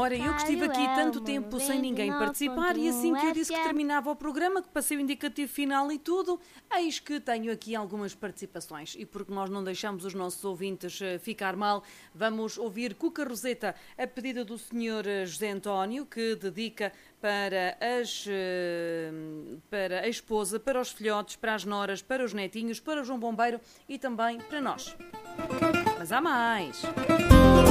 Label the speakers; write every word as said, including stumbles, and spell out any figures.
Speaker 1: Ora, eu que estive aqui tanto tempo sem ninguém participar e assim que eu disse que terminava o programa, que passei o indicativo final e tudo, eis que tenho aqui algumas participações. E porque nós não deixamos os nossos ouvintes ficar mal, vamos ouvir Cuca Roseta a pedido do senhor José António, que dedica para, as, para a esposa, para os filhotes, para as noras, para os netinhos, para o João Bombeiro e também para nós. Mas há mais!